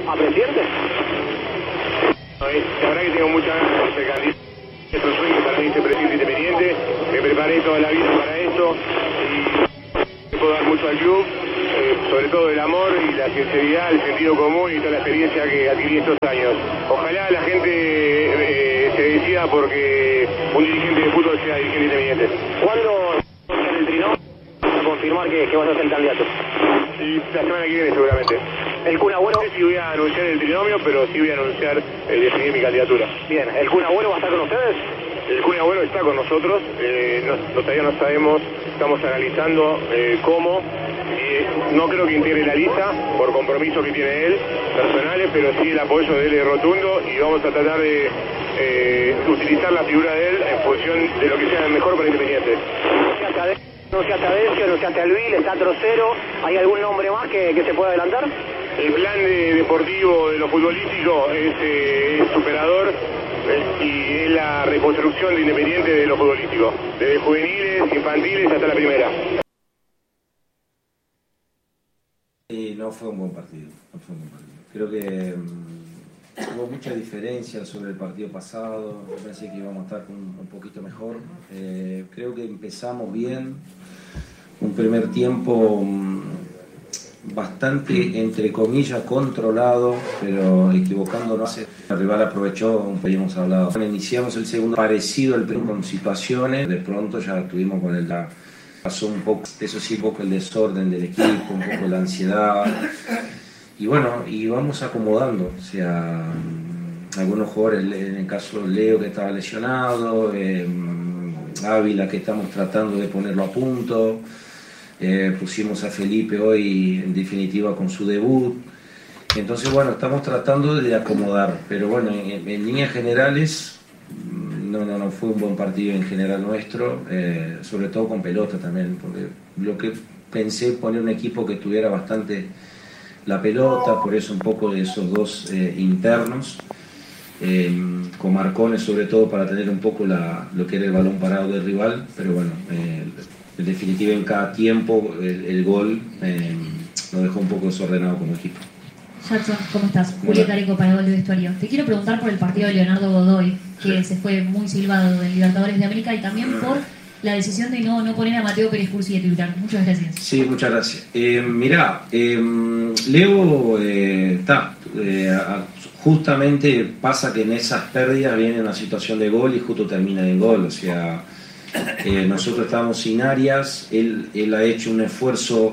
a presidente? La verdad que tengo muchas ganas de ser candidato. Es un sueño para mí ser presidente independiente. Me preparé toda la vida para eso y puedo dar mucho al club, sobre todo el amor y la sinceridad, el sentido común y toda la experiencia que adquirí estos años. Ojalá la gente se decida porque un dirigente de fútbol sea dirigente independiente. ¿Cuándo en el trinomio vas a confirmar que vas a ser el candidato? Y la semana que viene seguramente. ¿El Kun Agüero? No sé si voy a anunciar el trinomio, pero sí voy a anunciar el definir mi candidatura. Bien, ¿el Kun Agüero va a estar con ustedes? El Kun Agüero está con nosotros, todavía no sabemos, estamos analizando cómo. No creo que integre la lista por compromisos que tiene él, personales, pero sí el apoyo de él es rotundo y vamos a tratar de utilizar la figura de él en función de lo que sea mejor para Independiente. No sea Tadesio, no sea Alvil, está Trocero, ¿hay algún nombre más que se pueda adelantar? El plan deportivo de lo futbolístico es superador y es la reconstrucción de Independiente de lo futbolístico, desde juveniles, infantiles hasta la primera. No fue un buen partido, Creo que hubo mucha diferencia sobre el partido pasado, me parece que íbamos a estar un poquito mejor. Creo que empezamos bien, un primer tiempo bastante, entre comillas, controlado, pero equivocándonos. El rival aprovechó, habíamos hablado. Iniciamos el segundo parecido al primero con situaciones, de pronto ya tuvimos con el... Pasó un poco, eso sí, un poco el desorden del equipo, un poco la ansiedad. Y bueno, y vamos acomodando. O sea, algunos jugadores, en el caso de Leo que estaba lesionado, Ávila que estamos tratando de ponerlo a punto, pusimos a Felipe hoy en definitiva con su debut. Entonces bueno, estamos tratando de acomodar, pero bueno, en líneas generales... No fue un buen partido en general nuestro, sobre todo con pelota también, porque lo que pensé poner un equipo que tuviera bastante la pelota, por eso un poco de esos dos internos, con Marcones sobre todo para tener un poco lo que era el balón parado del rival, pero bueno, en definitiva en cada tiempo el gol nos dejó un poco desordenado como equipo. Jackson, ¿cómo estás? Julieta Areco para Gol de Vestuario. Te quiero preguntar por el partido de Leonardo Godoy, que se fue muy silbado del Libertadores de América, y también por la decisión de no poner a Mateo Pérez Cursi de titular. Muchas gracias. Sí, muchas gracias. Mirá, Leo está. Justamente pasa que en esas pérdidas viene una situación de gol y justo termina en gol. O sea, nosotros estábamos sin Arias, él ha hecho un esfuerzo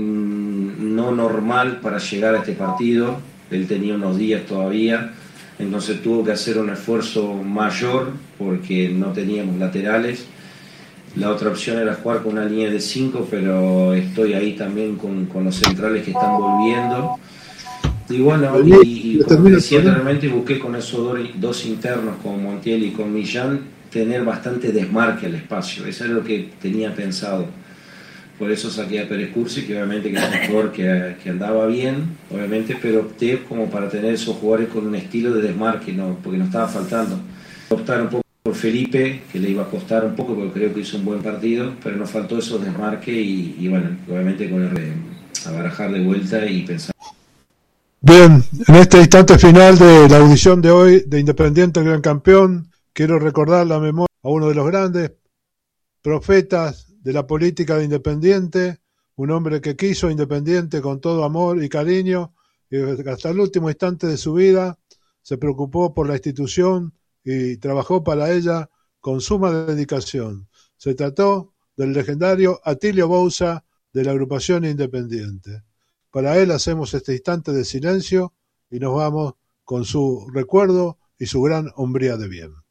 no normal para llegar a este partido. Él tenía unos días todavía, entonces tuvo que hacer un esfuerzo mayor porque no teníamos laterales. La otra opción era jugar con una línea de 5, pero estoy ahí también con los centrales que están volviendo. Y bueno, y como decía anteriormente, busqué con esos dos internos, con Montiel y con Millán, tener bastante desmarque al espacio. Eso es lo que tenía pensado. Por eso saqué a Pérez Cursi, que obviamente que es un jugador que andaba bien, obviamente, pero opté como para tener esos jugadores con un estilo de desmarque, ¿no? Porque nos estaba faltando. Optar un poco por Felipe, que le iba a costar un poco, porque creo que hizo un buen partido, pero nos faltó esos desmarques y bueno, obviamente con a barajar de vuelta y pensar. Bien, en este instante final de la audición de hoy de Independiente el Gran Campeón, quiero recordar la memoria a uno de los grandes profetas de la política de Independiente, un hombre que quiso Independiente con todo amor y cariño, y hasta el último instante de su vida se preocupó por la institución y trabajó para ella con suma dedicación. Se trató del legendario Atilio Bouza de la agrupación Independiente. Para él hacemos este instante de silencio y nos vamos con su recuerdo y su gran hombría de bien.